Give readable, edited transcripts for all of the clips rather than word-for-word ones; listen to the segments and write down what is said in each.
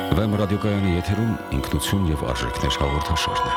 Վեմ ռադիոկայանի եթերում ինքնություն և արժեքներ հաղորդաշարն է։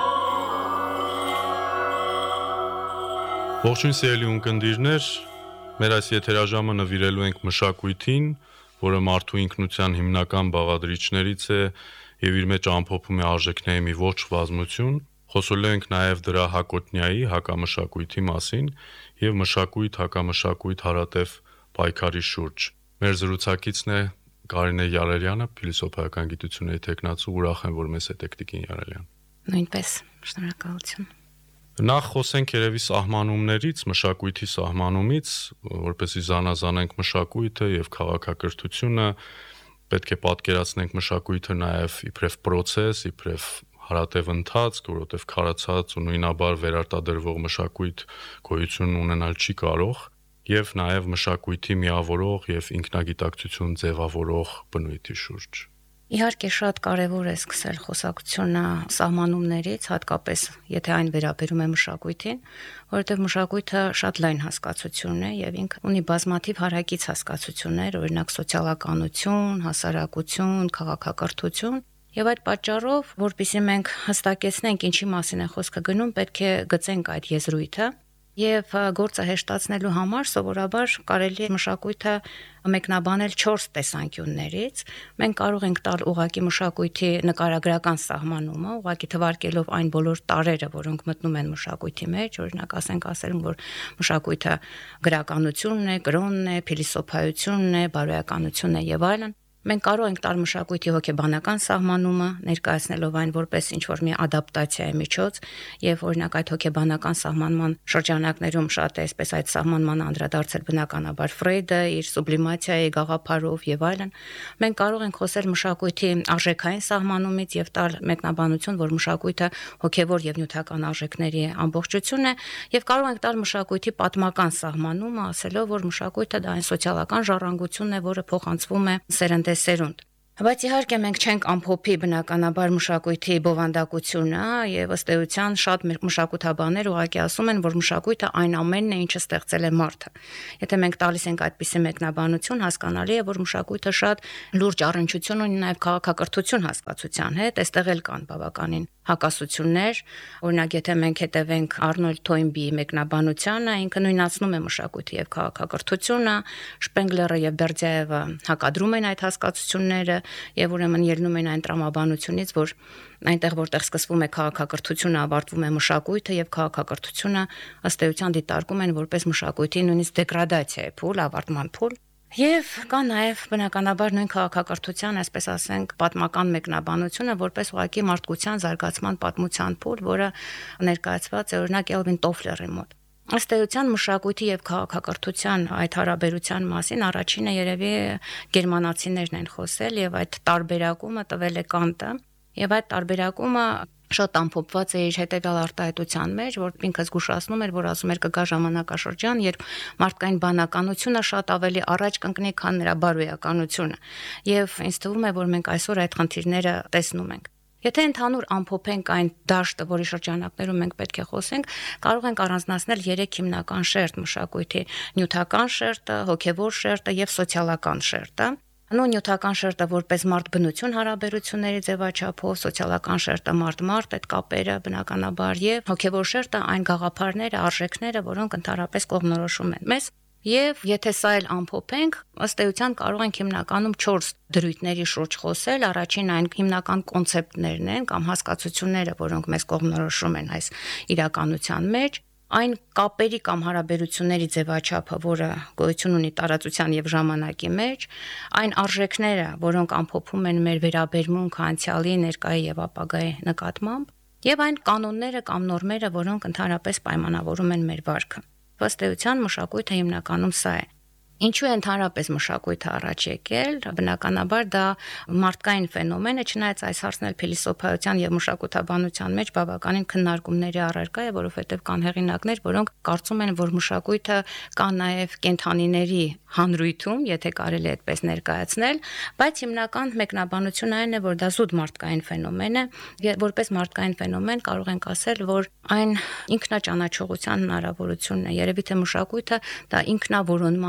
Ողջույն սիրելի ունկնդիրներ, մեր այս եթերաժամը նվիրելու ենք մշակույթին, որը մարդու ինքնության հիմնական բաղադրիչներից է եւ իր մեջ ամփոփում է արժեքների մի ողջ բազմություն։ Խոսելու ենք նաեւ դրա հակոտնյայի, հակամշակույթի մասին եւ մշակույթ, հակամշակույթ հարատև պայքարի շուրջ։ Մեր զրուցակիցն է Կարինե Յարելյանը, փիլիսոփայական գիտությունների թեկնածու, ուրախ եմ, որ մեզ հետ եք Տիկին Յարելյան։ Նույնպես, շնորհակալություն։ Նախ խոսենք երևի սահմանումներից, մշակույթի սահմանումից, որպեսզի զանազանենք մշակույթը եւ քաղաքակրթությունը, պետք է պատկերացնենք մշակույթը նաեւ իբրև process, իբրև հարատև ընթացք, որովհետեւ քարացած ու նույնաբար վերարտադրվող մշակույթ գոյություն ունենալ չի կարող, եւ նաեւ մշակույթի միավորող եւ ինքնագիտակցություն ձևավորող բնույթի շուրջ։ Իհարկե շատ կարևոր է սկսել խոսակցությունը սահմանումներից, հատկապես եթե այն վերաբերում է մշակույթին, որովհետև մշակույթը շատ լայն հասկացություն է եւ ինքը ունի բազմաթիվ հարակից հասկացություններ, օրինակ սոցիալականություն, հասարակություն, քաղաքակրթություն, եւ այդ պատճառով, որpիսի մենք հստակեցնենք ինչի մասին է խոսքը գնում, պետք է գծենք այդ եզրույթը։ Եվ գործը հեշտացնելու համար սովորաբար կարելի է մշակույթը մեկնաբանել 4 տեսանկյուններից։ Մենք կարող ենք տալ ուղղակի մշակույթի նկարագրական սահմանումը, ուղղակի թվարկելով այն բոլոր տարրերը, որոնք մտնում են մշակույթի մեջ, օրինակ ասել, որ մշակույթը գրականությունն է, կրոնն է, փիլիսոփայությունն է, բարոյականությունն է եւ այլն։ Մենք կարող ենք տալ մշակույթի հոգեբանական սահմանումը, ներկայացնելով այն որպես ինչ-որ մի ադապտացիայի միջոց, եւ օրինակ այդ հոգեբանական սահմանման շրջանակներում շատ է այսպես այդ սահմանման անդրադարձել բնականաբար Ֆրեյդը իր սուբլիմացիայի գաղափարով եւ այլն։ Մենք կարող ենք խոսել մշակույթի արժեքային սահմանումից եւ տալ մեկնաբանություն, որ մշակույթը հոգեվոր եւ նյութական արժեքների ամբողջություն է, եւ կարող ենք տալ մշակույթի պատմական սահմանումը, ասելով, որ մշակույթը դա այն սոցիալական ժառանգությունն է, որը փոխանցվում է սերունդ։ Բայց իհարկե մենք չենք ամփոփի բնականաբար մշակույթի բովանդակությունը եւ ըստ էության շատ մշակութաբաններ ուղղակի ասում են, որ մշակույթը այն ամենն է, ինչը ստեղծել է մարդը։ Եթե մենք տալիս ենք այդպիսի մեկնաբանություն, հասկանալի է, որ մշակույթը շատ լուրջ առնչություն ունի նաեւ քաղաքակրթություն հասկացության հետ, այստեղ էլ կան բավականին հակասություններ, օրինակ եթե մենք հետևենք Արնոլդ Թոյնբիի մեկնաբանությանը, ինքը նույնացնում է մշակույթի եւ քաղաքակրթությունը, Շպենգլերը եւ Բերդյայևը հակադրում են այդ հասկացությունները եւ ուրեմն ելնում են այն տրամաբանությունից, որ այնտեղ որտեղ սկսվում է քաղաքակրթությունը, ավարտվում է մշակույթը եւ քաղաքակրթությունը ըստ էության դիտարկում են որպես մշակույթի նույնիսկ դեգրադացիայի փուլ, ավարտման փուլ։ Եվ կա նաև բնականաբար նույն քաղաքակրթության, այսպես ասենք, պատմական մեկնաբանությունը, որպես ուղղակի մարդկության զարգացման պատմության փուլ, որը ներկայացված է օրինակ Էլվին Տոֆլերի մոտ։ Ըստ էության մշակույթի եւ քաղաքակրթության այդ հարաբերության մասին առաջինը երևի գերմանացիներն են խոսել եւ այդ տարբերակումը տվել է Կանտը, եւ այդ տարբերակումը շատ ամփոփված է իր հետեւյալ արտահայտության մեջ, որ ինքը զգուշացնում էր, որ ասում էր կգա ժամանակաշրջան, երբ մարդկային բանականությունը շատ ավելի առաջ կընկնի, քան նրա բարոյականությունը։ Եվ ինձ թվում է, որ մենք այսօր այդ խնդիրները տեսնում ենք։ Եթե ընդհանուր ամփոփենք այն դաշտը, որի շրջանակներում մենք պետք է խոսենք, կարող ենք առանձնացնել 3 հիմնական շերտ մշակույթի՝ նյութական շերտը, հոգեվոր շերտը եւ սոցիալական շերտը։ Նյութական շերտը որպես մարդ-բնություն հարաբերությունների ձևաչափով, սոցիալական շերտը մարդ-մարդ այդ կապերը բնականաբար եւ հոգեվոր շերտը այն գաղափարները, արժեքները, որոնք ընդհանրապես կողմնորոշում են մեզ։ Եվ եթե սա էլ ամփոփենք, ըստ էության կարող ենք հիմնականում 4 դրույթների շուրջ խոսել, առաջին այն հիմնական կոնցեպտներն են կամ հասկացությունները, որոնք մեզ կողմնորոշում են այս իրականության մեջ, այն կապերի կամ հարաբերությունների ձևաչափը, որը գոյություն ունի տարածության եւ ժամանակի մեջ, այն արժեքները, որոնք ամփոփում են մեր վերաբերմունքը անցյալի, ներկայի եւ ապագայի նկատմամբ, եւ այն կանոնները կամ նորմերը, որոնք ընդհանրապես պայմանավորում են մեր վարքը։ Ըստ էության մշակույթը հիմնականում սա է։ Ինչու է ընդհանրապես մշակույթը առաջ եկել, բնականաբար դա մարդկային ֆենոմեն է, չնայած այս հարցն էլ փիլիսոփայության եւ մշակութաբանության մեջ բավականին քննարկումների առարկա է, որովհետեւ կան հեղինակներ, որոնք կարծում են, որ մշակույթը կա նաեւ կենդանիների հանրույթում, եթե կարելի է այդպես ներկայացնել, բայց հիմնական մեկնաբանությունը այն է, որ դա զուտ մարդկային ֆենոմեն է, որպես մարդկային ֆենոմեն կարող ենք ասել, որ այն ինքնաճանաչողության հնարավորությունն է, երևի թե մշակույթը դա ինքնավորոնման դաշտ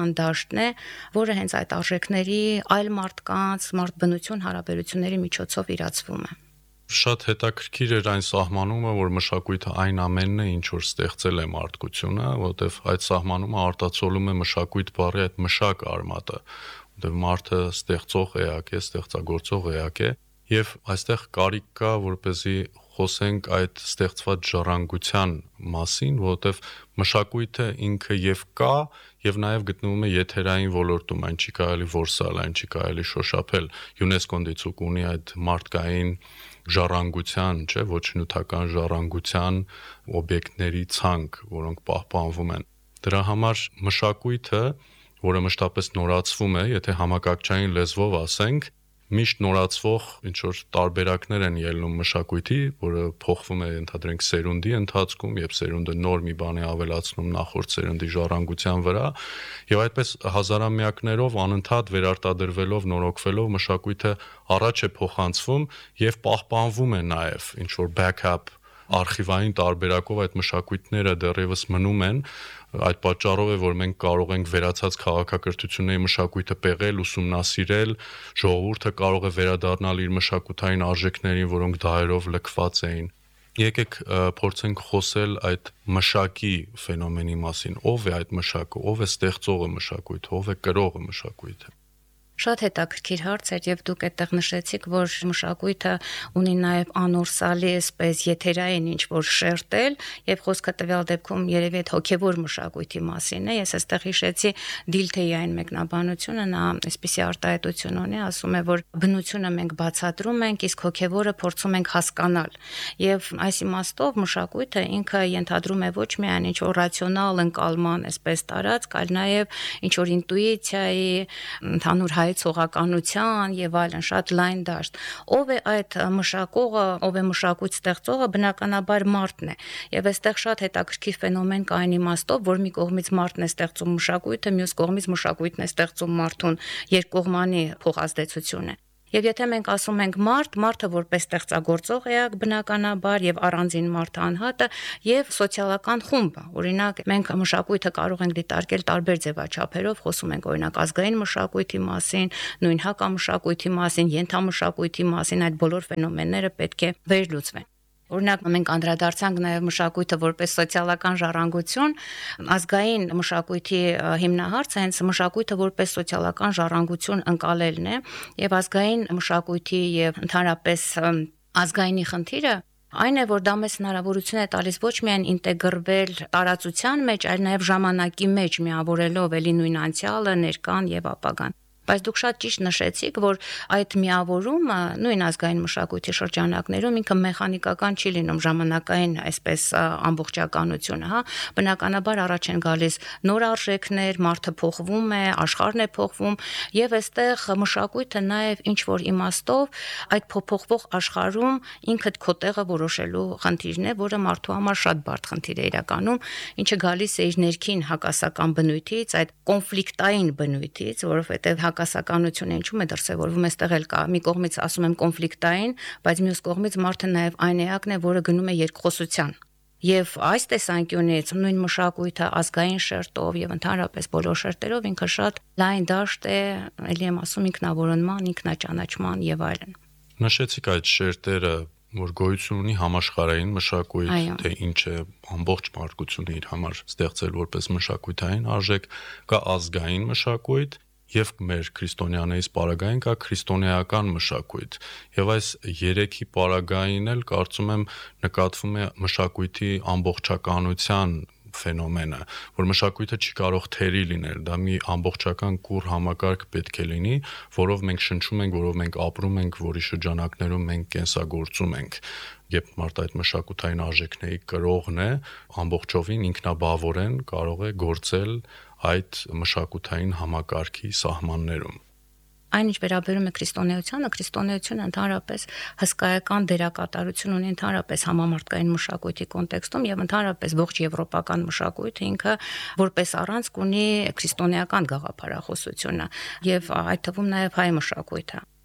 դաշտն է, որը հենց այդ արժեքների այլ մարդկանց, մարդ-բնություն հարաբերությունների միջոցով իրացվում է։ Շատ հետաքրքիր էր այն սահմանումը, որ մշակույթը այն ամենն է, ինչ որ ստեղծել է մարդկությունը, որովհետև այդ սահմանումը արտացոլում է մշակույթ բառի այդ մշակ արմատը, որովհետև մարդը ստեղծող էակ է, ստեղծագործող էակ է, եւ այստեղ կարիք կա, որպեսզի խոսենք այդ ստեղծված ժառանգության մասին, որովհետև մշակույթը ինքը եւ կա եւ նաեւ գտնվում է եթերային ոլորտում, այն չի կարելի որսալ, այն չի կարելի շոշափել։ ՅՈՒՆԵՍԿՕ-ն դիցուկ ունի այդ մարդկային ժառանգության, չէ, ոչ նյութական ժառանգության օբյեկտների ցանկ, որոնք պահպանվում են։ Դրա համար մշակույթը, որը մշտապես նորացվում է, եթե համակարգչային լեզվով ասենք, միշտ նորացվող ինչ որ տարբերակներ են ելնում մշակույթի, որը փոխվում է ընդհանրենք սերունդի ընթացքում, երբ սերունդը նոր մի բան է ավելացնում նախորդ սերունդի ժառանգության վրա, եւ այդպես հազարամյակներով անընդհատ վերարտադրվելով, նորոգվելով մշակույթը առաջ է փոխանցվում եւ պահպանվում է նաեւ ինչ որ backup արխիվային տարբերակով այդ մշակույթները դեռևս մնում են, այդ պատճառով է, որ մենք կարող ենք վերացած քաղաքակրթությունների մշակույթը պեղել, ուսումնասիրել, ժողովուրդը կարող է վերադառնալ իր մշակութային արժեքներին, որոնք դահերով լքված էին։ Եկեք փորձենք խոսել այդ մշակի ֆենոմենի մասին, ով է այդ մշակը, ով է ստեղծողը մշակույթը, ով է կրողը մշակույթը։ Շատ հետաքրքիր հարց էր եւ դուք այդտեղ նշեցիք, որ մշակույթը ունի նաեւ անորսալի այսպես եթերային ինչ որ շերտել եւ խոսքը տվյալ դեպքում երևի այդ հոգեվոր մշակույթի մասին է։ Ես այստեղ հիշեցի Դիլթեի այն մեկնաբանությունը, նա այսպիսի արտահայտություն ունի, ասում է, որ բնությունը մենք բացատրում ենք, իսկ հոգեվորը փորձում ենք հասկանալ։ Եվ այս իմաստով մշակույթը ինքը ենթադրում է ոչ միայն ինչ որ ռացիոնալ ընկալման այսպես տարածք, այլ նաեւ ինչ որ ինտուիցիայի, ընդհանուր հայեցողականության եւ այլն շատ լայն դաշտ։ Ով է այդ մշակողը, ով է մշակույթ ստեղծողը, բնականաբար մարդն է։ Եվ այստեղ շատ հետաքրքիր ֆենոմեն կա այն իմաստով, որ մի կողմից մարդն է ստեղծում մշակույթը, մյուս կողմից մշակույթն է ստեղծում մարդուն, երկկողմանի փոխազդեցություն է։ Եվ եթե մենք ասում ենք մարդը որպես ստեղծագործող էակ բնականաբար եւ առանձին մարդը անհատը եւ սոցիալական խումբը, օրինակ մենք մշակույթը կարող ենք դիտարկել տարբեր ձևաչափերով, խոսում ենք օրինակ ազգային մշակույթի մասին, նույն հակամշակույթի մասին, ենթամշակույթի մասին, այդ բոլոր ֆենոմենները պետք է վերլուծվեն։ Օրինակ մենք անդրադարձանք նաև մշակույթը որպես սոցիալական ժառանգություն, ազգային մշակույթի հիմնահարցը հենց մշակույթը որպես սոցիալական ժառանգություն ընկալելն է, եւ ազգային մշակույթի եւ ընդհանրապես ազգայինի խնդիրը այն է, որ դա մեզ հնարավորություն է տալիս ոչ միայն ինտեգրվել տարածության մեջ, այլ նաև ժամանակի մեջ միավորելով էլի նույն անցյալը, ներկան եւ ապագան։ Բայց դուք շատ ճիշտ նշեցիք, որ այդ միավորումը նույն ազգային մշակույթի շրջանակներում ինքը մեխանիկական չի լինում ժամանակային այսպես ամբողջականությունը, հա, բնականաբար առաջ են գալիս նոր արժեքներ, մարդը փոխվում է, աշխարհն է փոխվում եւ այստեղ մշակույթը նաեւ ինչ որ իմաստով այդ փոփոխվող աշխարհում ինքդ քո տեղը որոշելու խնդիրն է, որը մարդու համար շատ բարդ խնդիր է իրականում, ինչը գալիս է իր ներքին հակասական բնույթից, այդ կոնֆլիկտային բնույթից, որովհետեւ հակասականությունը ինչու՞մ է դրսևորվում, այստեղ էլ կա մի կողմից ասում եմ կոնֆլիկտային, բայց մյուս կողմից մարդը նաև այն էակն է, որը գնում է երկխոսության։ Եվ այս տեսանկյունից նույն մշակույթը ազգային շերտով եւ ընդհանրապես բոլոր շերտերով ինքը շատ լայն դաշտ է, ելի եմ ասում ինքնավորոնման, ինքնաճանաչման եւ այլն։ Նշեցիք այդ շերտերը, որ գոյություն ունի համաշխարհային մշակույթ, թե ինչ է ամբողջ մարդկությունը իր համար ստեղծել որպես մշակութային արժեք, կա ազգային մշակույթ եւ մեր քրիստոնյաներից պարագային կա քրիստոնեական մշակույթ եւ այս երեքի պարագային էլ կարծում եմ նկատվում է մշակույթի ամբողջականության ֆենոմենը, որ մշակույթը չի կարող թերի լինել, դա մի ամբողջական կուռ համակարգ պետք է լինի, որով մենք շնչում ենք, որով մենք ապրում ենք, որի շրջանակներում մենք կենսագործում ենք։ Երբ մարդը այդ մշակութային արժեքների կրողն է, ամբողջովին ինքնաբավորեն կարող է գործել այդ մշակութային համակարգի սահմաններում։ Այն ինչ վերաբերում է քրիստոնեությունը ընդհանրապես հսկայական դերակատարություն ունի ընդհանրապես համամարտկային մշակույթի կոնտեքստում եւ ընդհանրապես ողջ եվրոպական մշակույթը ինքը որպես առանցք ունի քրիստոնեական գաղափարախոսությունը եւ այդ թվում նաեւ հայ մշակույթը։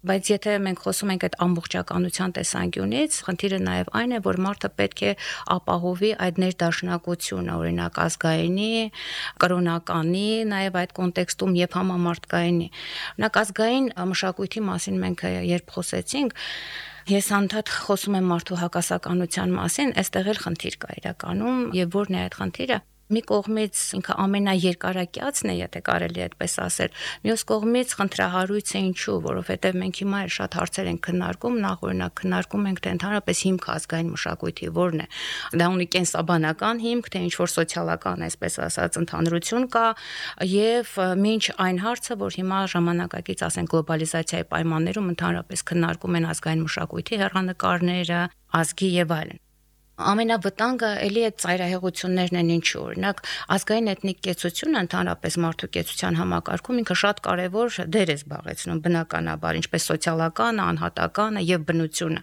Բայց եթե մենք խոսում ենք այդ ամբողջականության տեսանկյունից, խնդիրը նաև այն է, որ մարդը պետք է ապահովի այդ ներդաշնակությունը, օրինակ ազգայինի, կրոնականի, նաև այդ կոնտեքստում եւ համամարտկայինի։ Օրինակ ազգային մշակույթի մասին մենք երբ խոսեցինք, ես անդադ խոսում եմ մարդու հակասականության մասին, այստեղ էլ խնդիր կա իրականում, եւ որն է այդ խնդիրը։ Մի կողմից ինքը ամենաերկարակյացն է, եթե կարելի է այդպես ասել, մյուս կողմից խնդրահարույց է ինչու, որովհետև մենք հիմա էլ շատ հարցեր ենք քննարկում, նախ օրինակ քննարկում ենք թե ընդհանրապես հիմքը ազգային մշակույթի որն է։ Դա ունի կենսաբանական հիմք, թե ինչ որ սոցիալական, այսպես ասած, ընդհանրություն կա, եւ մինչ այն հարցը, որ հիմա ժամանակակից, ասենք, գլոբալիզացիայի պայմաններում ընդհանրապես քննարկում են ազգային մշակույթի հեռանկարները, ազգի եւ այլն։ Ամենավտանգը էլի այդ ծայրահեղություններն են ինչու, օրինակ ազգային էթնիկ կեցությունը ընդհանրապես մարդու կեցության համակարգում ինքը շատ կարևոր դեր է զբաղեցնում բնականաբար, ինչպես սոցիալականը, անհատականը եւ բնությունը։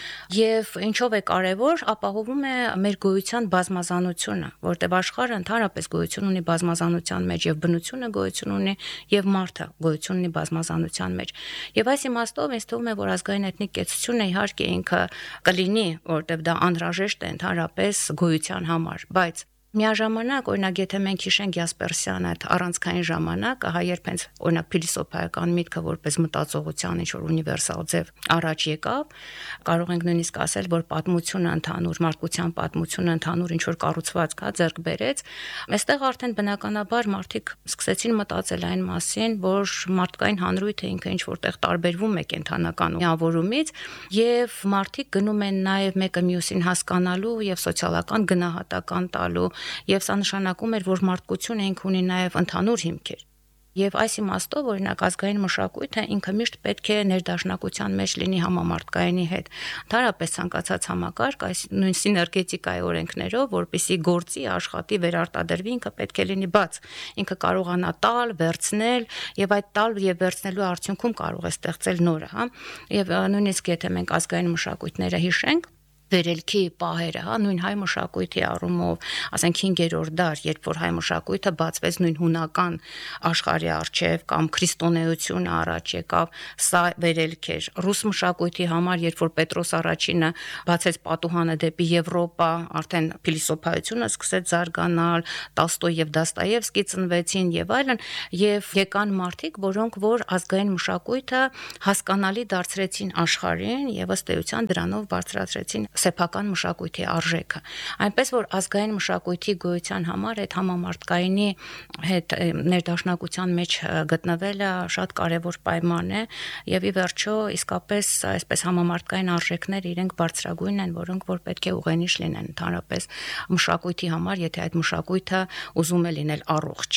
Եվ ինչով է կարևոր, ապահովում է մեր գոյության բազմազանությունը, որտեղ աշխարհը ընդհանրապես գոյություն ունի բազմազանության մեջ եւ բնությունը գոյություն ունի եւ մարդը գոյություն ունի բազմազանության մեջ։ Եվ այս իմաստով ինձ թվում է, որ ազգային էթնիկ կեցությունը իհարկե ինքը կլինի, որտեղ դա անհրաժեշտ է ընդհանրապես գոյության համար, բայց միաժամանակ, օրինակ, եթե մենք հիշենք Յասպերսյան այդ առանցքային ժամանակը, հա երբ հենց օրինակ փիլիսոփայական միտքը որպես մտածողության ինչ-որ ունիվերսալ ձև առաջ եկավ, կարող ենք նույնիսկ ասել, որ պատմությունը ընդհանուր, մարդկության պատմությունը ընդհանուր ինչ-որ կառուցվածք հա ձեռք բերեց, այստեղ արդեն բնականաբար մարդիկ սկսեցին մտածել այն մասին, որ մարդկային հանրույթը ինքը ինչ-որտեղ տարբերվում է կենթանական միավորումից, եւ մարդիկ գնում են նաեւ մեկը մյուսին հասկանալու եւ սոցիալական գնահատական տալու. Եվ սա նշանակում էր, որ մարդկությունը ինք ունի նաև ընդհանուր հիմքեր։ Եվ այս իմաստով, օրինակ, ազգային մշակույթը ինքը միշտ պետք է ներդաշնակության մեջ լինի համամարտկայինի հետ։ Ընդհանրապես ցանկացած համակարգ այս նույն սիներգետիկայի օրենքներով, որպեսզի գործի, աշխատի, վերարտադրվի, ինքը պետք է լինի բաց։ Ինքը կարողանա տալ, վերցնել, եւ այդ տալ եւ վերցնելու արդյունքում կարող է ստեղծել նորը, հա։ Եվ նույնիսկ եթե մենք ազգային մշակույթները հիշենք, վերելքի պահերը, հա, նույն հայ մշակույթի առումով, ասենք 5-րդ դար, երբ որ հայ մշակույթը բացվեց նույն հունական աշխարհի առջև կամ քրիստոնեությունը առաջ եկավ, սա վերելք էր։ Ռուս մշակույթի համար, երբ որ Պետրոս առաջինը բացեց պատուհանը դեպի Եվրոպա, արդեն փիլիսոփայությունը սկսեց զարգանալ, Տոլստոյ եւ Դոստոևսկի ծնվեցին եւ այլն, եւ եկան մարդիկ, որոնք որ ազգային մշակույթը հասկանալի դարձրեցին աշխարհին եւ ըստ էության դրանով բարձրացրեցին սեփական մշակույթի արժեքը, այնպես որ ազգային մշակույթի գոյության համար այդ համամարտկայինի հետ ներդաշնակության մեջ գտնվելը շատ կարևոր պայման է եւ ի վերջո իսկապես այսպես համամարտկային արժեքներ իրենք բարձրագույն են, որոնք որ պետք է ուղենիշ լինեն ընդհանրապես մշակույթի համար, եթե այդ մշակույթը ուզում է լինել առողջ։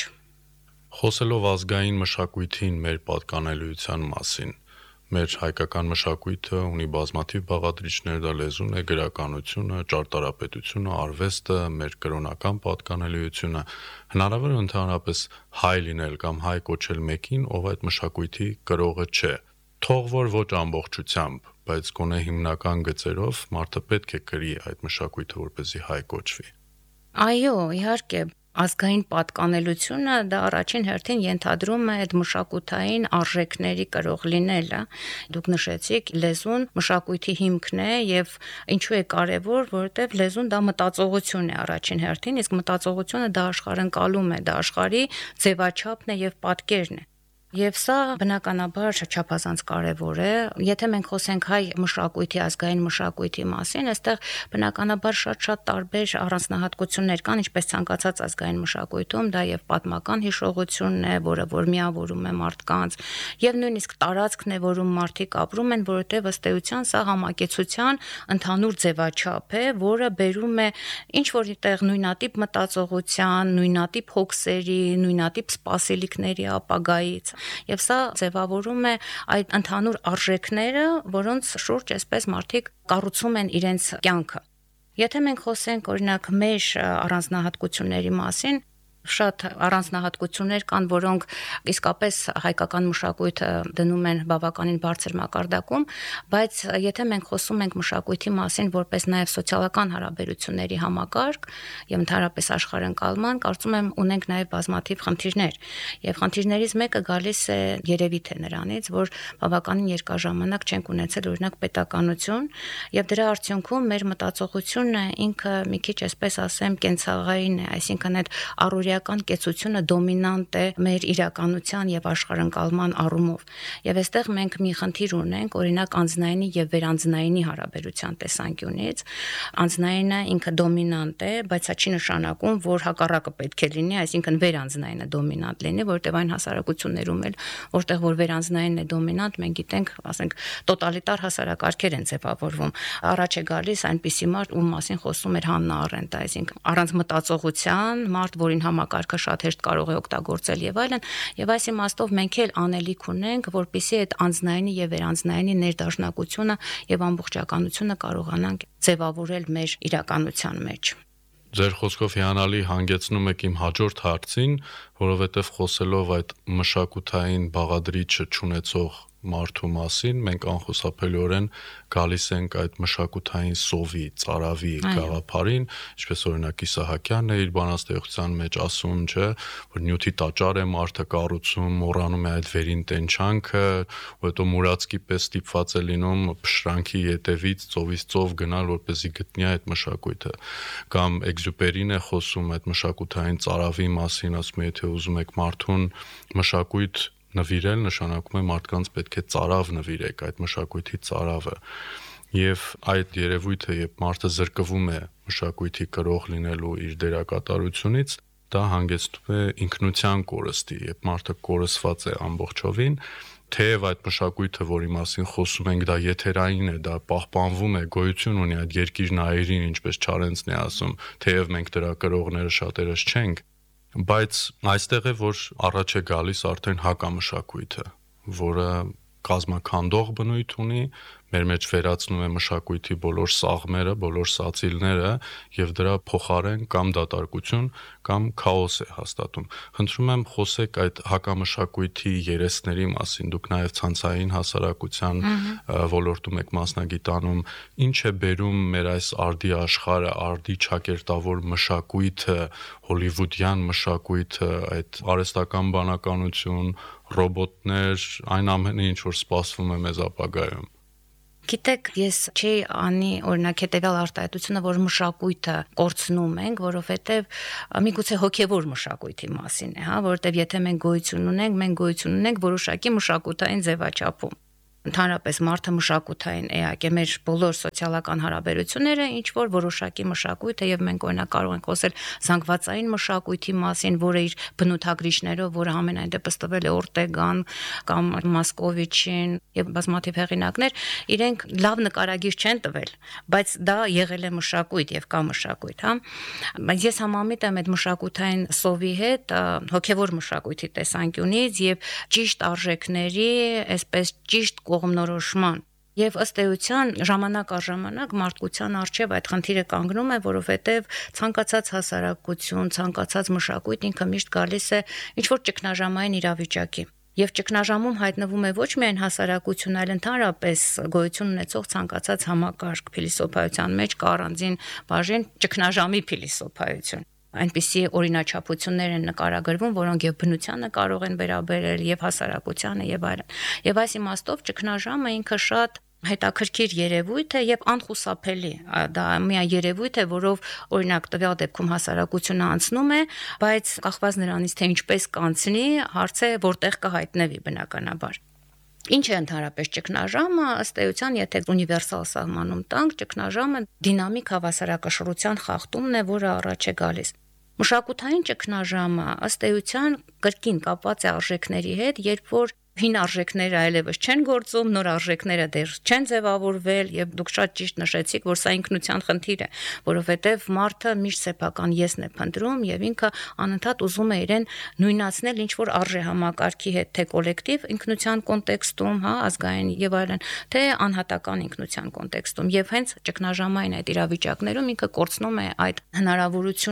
Խոսելով ազգային մշակույթին մեր պատկանելիության մասին, մեր հայկական մշակույթը ունի բազմաթիվ բաղադրիչներ, դա լեզուն է, գրականությունը, ճարտարապետությունը, արվեստը, մեր կրոնական պատկանելիությունը, հնարավոր է ընդհանրապես հայ լինել կամ հայ կոչել մեկին, ով այդ մշակույթի կրողը չէ։ Թող որ ոչ ամբողջությամբ, բայց գոնե հիմնական գծերով մարդը պետք է կրի այդ մշակույթը, որպեսզի հայ կոչվի։ Այո, իհարկե, ազգային պատկանելությունը դա առաջին հերթին ենթադրում է այդ մշակութային արժեքների կրող լինելը։ Դուք նշեցիք, լեզուն մշակույթի հիմքն է եւ ինչու է կարեւոր, որովհետեւ լեզուն դա մտածողություն է առաջին հերթին, իսկ մտածողությունը դա աշխարհընկալում է, դա աշխարհի ձևաչափն է եւ պատկերն է։ Եվ սա բնականաբար չափազանց կարևոր է։ Եթե մենք խոսենք հայ մշակույթի, ազգային մշակույթի մասին, այստեղ բնականաբար շատ տարբեր առանձնահատկություններ կան, ինչպես ցանկացած ազգային մշակույթում, դա եւ պատմական հիշողությունն է, որը որ միավորում է մարդկանց, եւ նույնիսկ տարածքն է, որում մարդիկ ապրում են, որովհետեւ ըստ էության սա համակեցության ընդհանուր ձևաչափ է, որը բերում է ինչ որ տեղ նույնատիպ մտածողության, նույնատիպ հոգսերի, նույնատիպ սպասելիքների ապագայից Եվ սա ձևավորում է այդ ընդհանուր արժեքները, որոնց շուրջ այսպես մարդիկ կառուցում են իրենց կյանքը։ Եթե մենք խոսենք օրինակ մեր առանձնահատկությունների մասին, Շատ առանձնահատկություններ կան, որոնք իսկապես հայկական մշակույթը դնում են բավականին բարձր մակարդակում, բայց եթե մենք խոսում ենք մշակույթի մասին որպես նաև սոցիալական հարաբերությունների համակարգ եւ ընդհանրապես աշխարհընկալման, կարծում եմ ունենք նաև բազմաթիվ խնդիրներ։ Եվ խնդիրներից մեկը գալիս է երևի թե նրանից, որ բավականին երկար ժամանակ չենք ունեցել օրինակ պետականություն, եւ դրա արդյունքում մեր մտածողությունը ինքը մի քիչ այսպես ասեմ կենցաղային է, այսինքն այդ առօրեական կեցությունը դոմինանտ է մեր իրականության եւ աշխարհընկալման առումով։ Եվ այստեղ մենք մի խնդիր ունենք, օրինակ անձնայինի եւ վերանձնայինի հարաբերության տեսանկյունից։ Անձնայինը ինքը դոմինանտ է, բայց դա չի նշանակում, որ հակառակը պետք է լինի, այսինքն վերանձնայինը դոմինանտ լինի, որտեղ այն հասարակություններում էլ, որտեղ որ վերանձնայինն է դոմինանտ, մենք գիտենք, ասենք, տոտալիտար հասարակարգեր են ձևավորվում։ Առաջ է գալիս այնպիսի մարդ, ում մասին խոսում էր Հաննա Արենտը, այսինքն առանց մտածողության մարդ, որին համակարգը շատ հեշտ կարող է օգտագործել եւ այլն, եւ այս իմաստով մենք էլ անելիք ունենք, որպեսզի այդ անձնայինի եւ վերանձնայինի ներդաշնակությունը եւ ամբողջականությունը կարողանանք ձևավորել մեր իրականության մեջ։ Ձեր խոսքով հիանալի հանգեցնում եք իմ հաջորդ հարցին, որովհետև խոսելով այդ մշակութային բաղադրիչը չունեցող մարդու մասին, մենք անխուսափելիորեն գալիս ենք այդ մշակութային սովի, ծարավի գաղափարին, ինչպես օրինակ Իսահակյանն է իր բանաստեղծության մեջ ասում, չէ, որ նյութի տաճար է մարդը կառուցում, մոռանում է այդ վերին տենչանքը, ու հետո մուրացկի պես ստիպված է լինում փշրանքի ետևից ծովից ծով գնալ, որպեսզի գտնի այդ մշակույթը։ Կամ Էքզյուպերին է խոսում այդ մշակութային ծարավի մասին, ասում է, եթե ուզում եք մարդուն մշակույթ նվիրել, նշանակում է մարդկանց պետք է ծարավ նվիրեք, այդ մշակույթի ծարավը։ Եվ այդ երևույթը, երբ մարդը զրկվում է մշակույթի կրող լինելու իր դերակատարությունից, դա հանգեցնում է ինքնության կորստի, երբ մարդը կորսված է ամբողջովին, թեև այդ մշակույթը, որի մասին խոսում ենք, դա եթերային է, դա պահպանվում է, գոյություն ունի այդ երկիրն այրին, ինչպես Չարենցն է ասում, թեև մենք դրա կրողները շատերս չենք, բայց այստեղ է, որ առաջ է գալիս արդեն հակամշակույթը, որը կազմաքանդող բնույթ ունի, մեր մեջ վերացնում է մշակույթի բոլոր սաղմերը, բոլոր սացիլները եւ դրա փոխարեն կամ դատարկություն կամ քաոս է հաստատում։ Խնդրում եմ խոսեք այդ հակամշակույթի երեսների մասին, դուք նաեւ ցանցային հասարակության ոլորտում եք մասնագիտանում, ինչ է բերում մեր այս արդի աշխարհը, արդի ճակերտավոր մշակույթը, հոլիվուդյան մշակույթը, այդ արհեստական բանականություն, ռոբոտներ, այն ամենը, ինչ որ սպասվում է մեզ ապագայում։ Գիտեք, ես չի անի օրինակ հետեւյալ արտահայտությունը, որ մշակույթը կորցնում ենք, որովհետև միգուցե հոգևոր մշակույթի մասին է, հա, որովհետև եթե մենք գոյություն ունենք որոշակի մշակութային ձևաչափում։ Ընդհանրապես մարդը մշակութային էակ է, մեր բոլոր սոցիալական հարաբերությունները ինչ որ որոշակի մշակույթ է եւ մենք օրինակ կարող ենք խոսել զանգվածային մշակույթի մասին, որը իր բնութագրիչներով, որը ամենայն դեպս տվել է Օրտեգան կամ Մոսկովիչին եւ բազմաթիվ հեղինակներ, իրենք լավ նկարագիր չեն տվել, բայց դա եղել է մշակույթ եւ կա մշակույթ, հա։ Բայց ես համամիտ եմ այդ մշակութային սովի հետ հոգեվոր մշակույթի տեսանկյունից եւ ճիշտ արժեքների, այսպես ճիշտ կողմնորոշման Եվ ըստ էության ժամանակ առ ժամանակ մարդկության առջև այդ խնդիրը կանգնում է, որովհետև ցանկացած հասարակություն, ցանկացած մշակույթ ինքը միշտ գալիս է ինչ-որ ճգնաժամային իրավիճակի։ Եվ ճգնաժամում հայտնվում է ոչ միայն հասարակություն, այլ ընդհանրապես գոյություն ունեցող ցանկացած համակարգ փիլիսոփայության մեջ կա առանձին բաժին ճգնաժամի փիլիսոփայություն։ Այնպիսի օրինաչափություններ են նկարագրվում, որոնք եւ բնությանը կարող են վերաբերել, եւ հասարակությանը եւ այլն։ Եվ այս իմաստով ճգնաժամը ինքը շատ հետաքրքիր երևույթ է եւ անխուսափելի։ Դա մի երևույթ է, որով օրինակ տվյալ դեպքում հասարակությունը անցնում է, բայց կախված նրանից թե ինչպես կանցնի, հարց է որտեղ կհայտնվի բնականաբար։ Ինչ է ընդհանրապես ճգնաժամը, ըստ էության, եթե ունիվերսալ սահմանում տանք, ճգնաժամը դինամիկ հավասարակշռության խախտումն է, որը առաջ է գալիս։ Մշակութային ճգնաժամը ըստ էության կրկին կապված է արժեքների հետ, երբ որ հին արժեքները այլևս չեն գործում, նոր արժեքները դեռ չեն ձևավորվել եւ դուք շատ ճիշտ նշեցիք, որ սա ինքնության խնդիր է, որովհետեւ մարդը միշտ սեփական եսն է փնտրում եւ ինքը անընդհատ ուզում է իրեն նույնացնել ինչ որ արժեհամակարգի հետ, թե կոլեկտիվ ինքնության կոնտեքստում, հա, ազգային եւ այլն, թե անհատական ինքնության կոնտեքստում եւ հենց ճգնաժամային այդ իրավիճակներում ինքը կորցնում է այդ հնարավորությունը։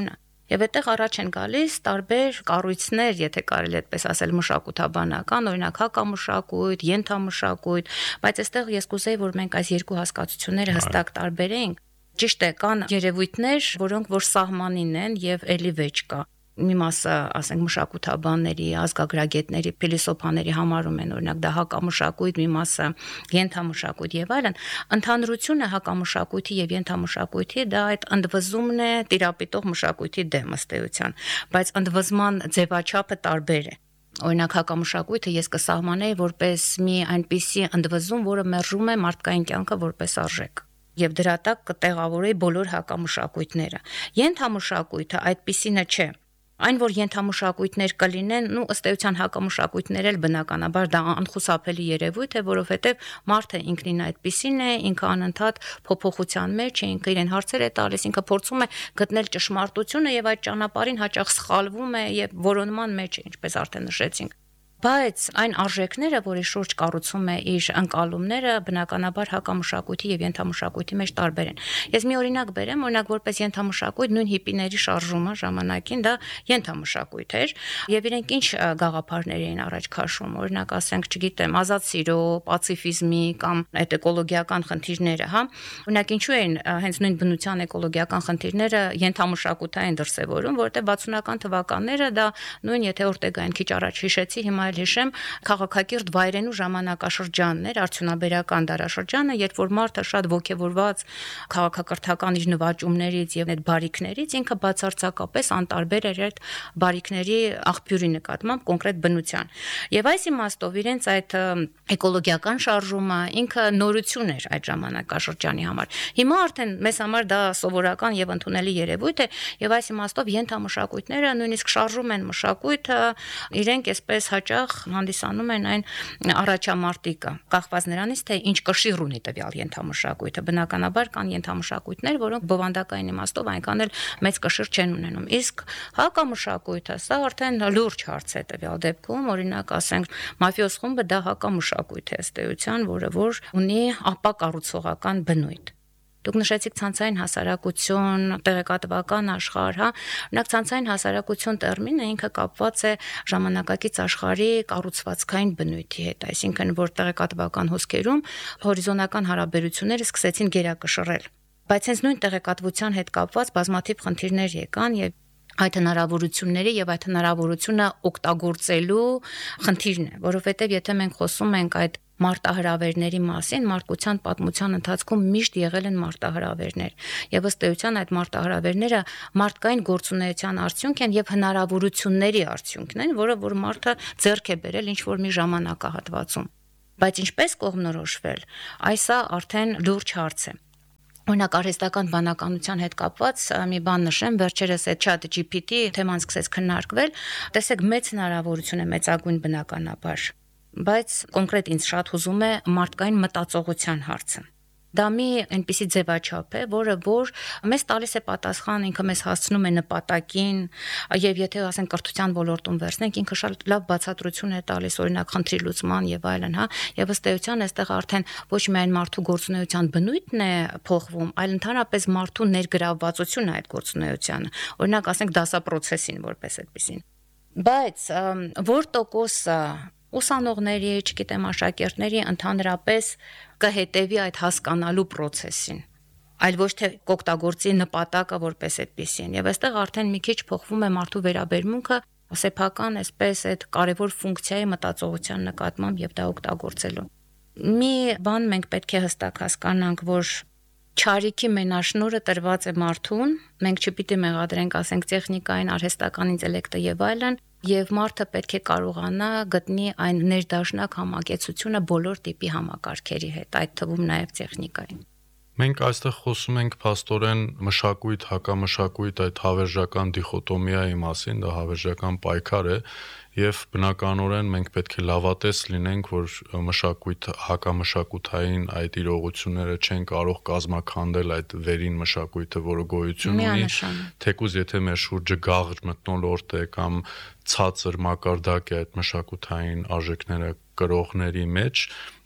Եվ այդտեղ առաջ են գալիս տարբեր կառույցներ, եթե կարելի այդպես ասել, մշակութաբանական, օրինակ հակամշակույթ, ենթամշակույթ, բայց այստեղ ես կուզեի, որ մենք այս երկու հասկացությունները հստակ տարբերենք։ Ճիշտ է, կան երևույթներ, որոնք որ սահմանին են եւ էլի վեճ կա։ Մի մասը, ասենք, մշակութաբանների, ազգագրագետների, փիլիսոփաների համարում են, օրինակ դա հակամշակույթ, մի մասը ենթամշակույթ եւ այլն։ Ընդհանրությունը հակամշակույթի եւ ենթամշակույթի դա այդ ընդվզումն է տիրապետող մշակույթի դեմ ըստ էության, բայց ընդվզման ձևաչափը տարբեր է։ Օրինակ հակամշակույթը ես կսահմանեի որպես մի այնպիսի ընդվզում, որը մերժում է մարդկային կյանքը որպես արժեք։ Եվ դրա տակ կտեղավորեի բոլոր հակամշակույթները։ Ենթամշակույթը այդպիսինը չէ։ Այն, որ ենթամշակույթներ կլինեն, ըստ էության հակամշակույթներ էլ բնականաբար դա անխուսափելի երևույթ է, որովհետև մարդը ինքնին այդպիսին է, ինքը անընդհատ փոփոխության մեջ է, ինքը իրեն հարցեր է տալիս, ինքը փորձում է գտնել ճշմարտությունը եւ այդ ճանապարհին հաճախ սխալվում է եւ որոնման մեջ է, ինչպես արդեն նշեցինք։ Բայց այն արժեքները, որի շուրջ կառուցում է իր ընկալումները, բնականաբար հակամշակույթի եւ ենթամշակույթի մեջ տարբեր են։ Ես մի օրինակ բերեմ, օրինակ որպես ենթամշակույթ նույն հիպիների շարժումը ժամանակին դա ենթամշակույթ էր եւ իրենք ինչ գաղափարներ էին առաջ քաշում, օրինակ ասենք, չգիտեմ, ազատ սիրո, պացիֆիզմի կամ այդ էկոլոգիական խնդիրները, հա։ Օրինակ ինչու են հենց նույն բնության էկոլոգիական խնդիրները ենթամշակութային դրսևորում, որտեղ 60-ական թվականները դա նույն եթե Օրտեգային քիչ առաջ հիշեցի, հիմա հիշեմ, քաղաքակիրթ վայրենու ժամանակաշրջաններ, արդյունաբերական դարաշրջանը, երբ որ մարդը շատ ոգևորված քաղաքակրթական իր նվաճումներից եւ այդ բարիքներից, ինքը բացարձակապես անտարբեր էր այդ բարիքների աղբյուրի նկատմամբ կոնկրետ բնության։ Եվ այս իմաստով իրենց այդ էկոլոգիական շարժումը ինքը նորություն էր այդ ժամանակաշրջանի համար։ Հիմա արդեն մեզ համար դա սովորական եւ ընդունելի երևույթ է եւ այս իմաստով ենթամշակույթները նույնիսկ շարժում են մշակույթը, իրենք այսպես հաճախ հանդիսանում են այն առաջամարտիկը, կախված նրանից, թե ինչ կշիռ ունի տվյալ ենթամշակույթը։ Բնականաբար կան ենթամշակույթներ, որոնք բովանդակային իմաստով այնքան էլ մեծ կշիռ չեն ունենում։ Իսկ հակամշակույթը սա արդեն լուրջ հարց է տվյալ դեպքում, օրինակ ասենք, մաֆիոզ խումբը դա հակամշակույթ է ըստ էության, որը որ ունի ապակառուցողական բնույթ։ Դուք նշեցիք ցանցային հասարակություն, տեղեկատվական աշխարհ, հա, օրինակ ցանցային հասարակություն տերմինը ինքը կապված է ժամանակակից աշխարհի կառուցվածքային բնույթի հետ, այսինքն որ տեղեկատվական հոսքերում հորիզոնական հարաբերությունները սկսեցին գերակշռել։ Բայց հենց նույն տեղեկատվության հետ կապված բազմաթիվ խնդիրներ եկան եւ այդ հնարավորությունների եւ այդ հնարավորությունը օգտագործելու խնդիրն է, որովհետեւ եթե մենք խոսում ենք այդ մարտահրավերների մասին, մարդկության պատմության ընթացքում միշտ եղել են մարտահրավերներ եւ ըստ էության այդ մարտահրավերները մարդկային գործունեության արդյունք են եւ հնարավորությունների արդյունքն են, որը որ մարդը ձեռք է բերել ինչ որ մի ժամանակահատվածում։ Բայց ինչպես կողմնորոշվել, այսա արդեն լուրջ հարց է։ Օրինակ արհեստական բանականության հետ կապված մի բան նշեմ, վերջերս այդ ChatGPT թեման սկսեց քննարկվել, տեսեք մեծ հնարավորություն է մեծագույն բնականաբար, բայց կոնկրետ ինձ շատ հուզում է մարդկային մտածողության հարցը։ Դա մի այնպիսի ձևաչափ է, որը որ մեզ տալիս է պատասխան, ինքը մեզ հասցնում է նպատակին, եւ եթե ասենք կրթության ոլորտում վերցնենք, ինքը շատ լավ բացատրություն է տալիս, օրինակ խնդրի լուծման եւ այլն, հա, եւ ըստ էության այստեղ արդեն ոչ միայն մարդու գործունեության բնույթն է փոխվում, այլ ընդհանրապես մարդու ներգրավվածությունն է այդ գործունեությանը, օրինակ ասենք դասապրոցեսին որպես այդպեսին։ Բայց որ տոկոսը ուսանողների, չգիտեմ, աշակերտների ընդհանրապես կհետևի այդ հասկանալու process-ին, այլ ոչ թե կօգտագործի նպատակը որպես այդպեսին։ Եվ այստեղ արդեն մի քիչ փոխվում է մարդու վերաբերմունքը սեփական այսպես այդ կարևոր ֆունկցիայի մտածողության նկատմամբ եւ դա օգտագործելու։ Մի բան մենք պետք է հստակ հասկանանք, որ չարիքի մենաշնորհը տրված է մարդուն, մենք չպիտի մեղադրենք, ասենք, տեխնիկային, արհեստական ինտելեկտը եւ այլն, եւ մարդը պետք է կարողանա գտնի այն ներդաշնակ համակեցությունը բոլոր տիպի համակարգերի հետ, այդ թվում նաեւ տեխնիկային։ Մենք այստեղ խոսում ենք փաստորեն մշակույթ, հակամշակույթ, այդ հավերժական դիխոտոմիայի մասին, դա հավերժական պայքար է եւ բնականորեն մենք պետք է լավատես լինենք, որ մշակույթ, հակամշակութային այդ իրողությունները չեն կարող կազմաքանդել այդ վերին մշակույթը, որը գոյություն ունի, թեկուզ եթե մեր շուրջը գաղ մթնոլորտ է կամ ցածր մակարդակ է այդ մշակութային արժեքները կրողների մեջ,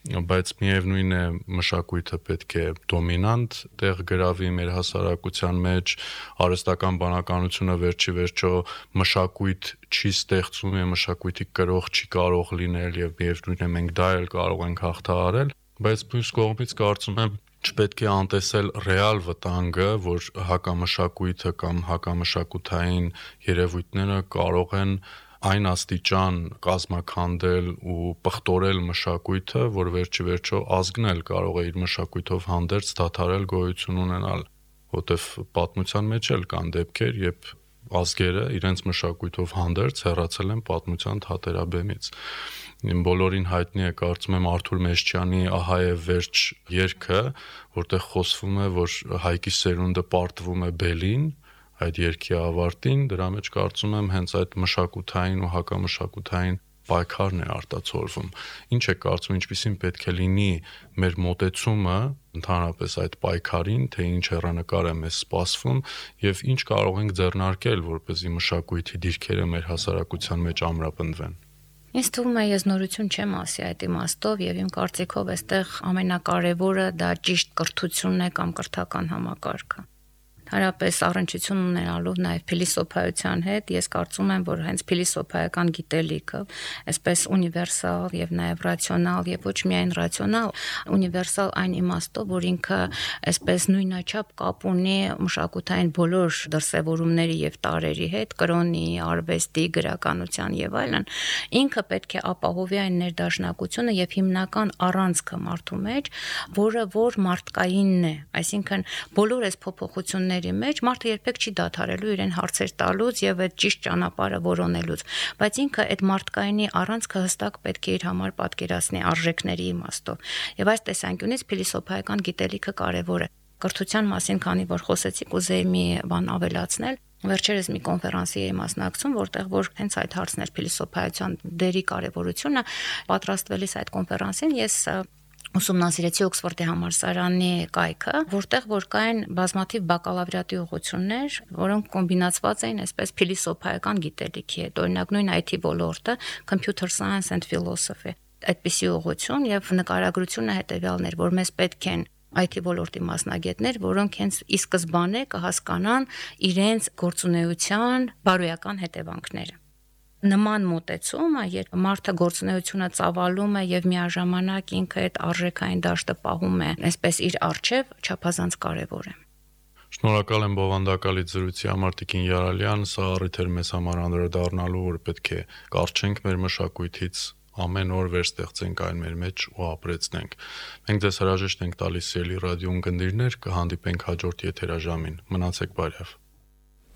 բայց միևնույն է մշակույթը պետք է դոմինանտ տեղ գրավի մեր հասարակության մեջ, արհեստական բանականությունը վերջի վերջո մշակույթ չի ստեղծում եւ մշակույթի կրող չի կարող լինել եւ միևնույն է մենք դա էլ կարող ենք հաղթահարել, բայց մյուս կողմից կարծում եմ չպետք է անտեսել ռեալ վտանգը, որ հակամշակույթը կամ հակամշակութային երևույթները կարող են այն աստիճան կազմաքանդել ու պղտորել մշակույթը, որ վերջի վերջո ազգն էլ կարող է իր մշակույթով հանդերձ դադարել գոյություն ունենալ, որտեվ պատմության մեջ էլ կան դեպքեր, երբ ազգերը իրենց մշակույթով հանդերձ հեռացել են պատմության թատերաբեմից։ Բոլորին հայտնի է, կարծում եմ, Արթուր Մեշչյանի «Ահա է վերջ» երգը, որտեղ խոսվում է, որ հայկի սերունդը պարտվում է բելին, այդ երգի ավարտին, դրա մեջ կարծում եմ հենց այդ մշակութային ու հակամշակութային պայքարն է արտացոլվում։ Ինչ է կարծում, ինչպիսին պետք է լինի մեր մոտեցումը ընդհանրապես այդ պայքարին, թե ինչ հեռանկար է մեզ սպասվում եւ ինչ կարող ենք ձեռնարկել, որպեսզի մշակույթի դիրքերը մեր հասարակության մեջ ամրապնդվեն։ Ինձ թվում է, ես նորություն չեմ ասի այդ իմաստով եւ իմ կարծիքով այստեղ ամենակարևորը դա ճիշտ կրթությունն է կամ կրթական համակարգը։ Հարաբերս առնչություն ունենալով նաև փիլիսոփայության հետ, ես կարծում եմ, որ հենց փիլիսոփայական գիտելիքը, այսպես ունիվերսալ եւ նաև ռացիոնալ եւ ոչ միայն ռացիոնալ, ունիվերսալ այն իմաստով, որ ինքը այսպես նույնաչափ կապ ունի մշակութային բոլոր դրսևորումների եւ տարերի հետ, կրոնի, արվեստի, գրականության եւ այլն, ինքը պետք է ապահովի այն ներդաշնակությունը եւ հիմնական առանցքը մարդու մեջ, որը որ մարդկայինն է, այսինքն բոլոր այս փոփոխությունները մեջ մարդը երբեք չի դադարելու իրեն հարցեր տալուց եւ այդ ճիշտ ճանապարհը որոնելուց, բայց ինքը այդ մարդկայինի առանցքը հստակ պետք է իր համար պատկերացնի արժեքների իմաստով։ Եվ այս տեսանկյունից փիլիսոփայական գիտելիքը կարևոր է։ Կրթության մասին, քանի որ խոսեցիք, կուզեի մի բան ավելացնել։ Վերջերս մի կոնֆերանսի էի մասնակցում, որտեղ որ հենց այդ հարցն էր փիլիսոփայության դերի կարևորությունը, պատրաստվելիս այդ կոնֆերանսին ես ուսումնասիրեցի Օքսֆորդի համալսարանի կայքը, որտեղ որ կային բազմաթիվ բակալավրիատի ուղղություններ, որոնք կոմբինացված էին այսպես փիլիսոփայական գիտելիքի հետ, օրինակ նույն IT ոլորտը, Computer Science and Philosophy, այդպիսի ուղղություն եւ նկարագրությունը հետեւյալն էր, որ մեզ պետք են IT ոլորտի մասնագետներ, որոնք հենց ի սկզբանե կհասկանան իրենց գործունեության բարոյական հետևանքները։ Նման մոտեցումը, երբ մարդը գործունեությունը ծավալում է եւ միաժամանակ ինքը այդ արժեքային դաշտը պահում է, այսպես իր արժեվ, չափազանց կարեւոր է։ Շնորհակալ եմ բովանդակալից զրույցի համար Տիկին Յարալյան, սա առիթ էր մեզ համար անդրադառնալու, որ պետք է կարճենք մեր մշակույթից, ամեն օր վերստեղծենք այն մեր մեջ ու ապրեցնենք։ Մենք ձեզ հրաժեշտ ենք տալիս սիրելի ռադիո ունկնդիրներ, կհանդիպենք հաջորդ եթերաժամին։ Մնացեք բարև։